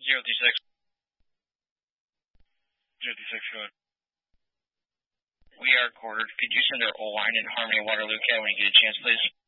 026. 026, go ahead. We are quartered. Could you send our O-line in Harmony Waterloo, Cat, when you get a chance, please?